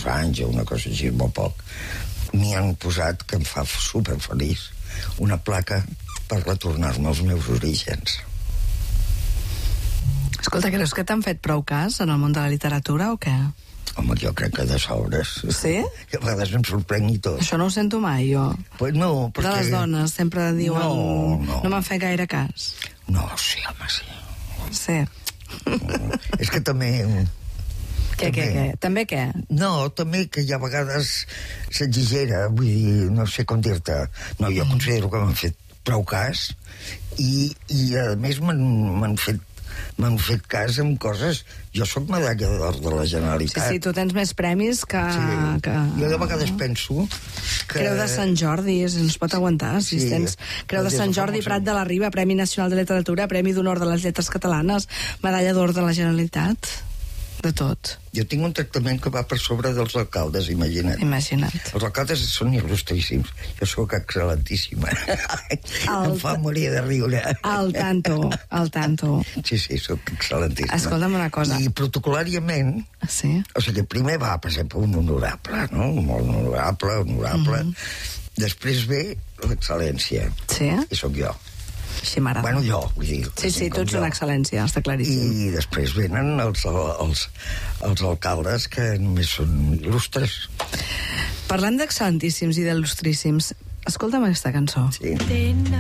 anys o una cosa així, molt poc, m'hi han posat, que em fa superfeliç, una placa per retornar-me als meus orígens. Escolta, creus que t'han fet prou cas en el món de la literatura o què? Home, jo crec que de sobres. Sí? Que a vegades em sorprèn i tot. Això no ho sento mai, jo. Pues no, perquè... De les dones sempre diuen... No m'han fet gaire cas. No, sí, home, sí. Sí. És que també... Què? També què? No, també que hi ha vegades s'exagera, vull dir, no sé com dir-te. No, jo considero que m'han fet prou cas i a més m'han fet cas en coses... Jo sóc medalla d'or de la Generalitat. Sí, tu tens més premis que... Sí. Jo de vegades penso que... Creu de Sant Jordi, no es pot aguantar. Si tens Creu de Sant Jordi, Prat de la Riba, Premi Nacional de Literatura, Premi d'Honor de les Lletres Catalanes, Medalla d'Or de la Generalitat... De tot. Jo tinc un tractament que va per sobre dels alcaldes, imagina't. Els alcaldes són il·lustríssims. Jo sóc excel·lentíssima. Em fa morir de riure. Al tanto. Sí, sóc excel·lentíssima. Escolta'm una cosa. I protocolàriament... Sí? O sigui, primer va, per exemple, un honorable, no? Molt honorable. Després ve l'excel·lència. Sí? I sóc jo. Així m'agrada. Bueno, jo, vull dir... Sí, tu ets una excel·lència, està claríssim. I després venen els alcaldes que només són il·lustres. Parlant d'excel·lentíssims i d'il·lustríssims, escolta'm aquesta cançó. Sí.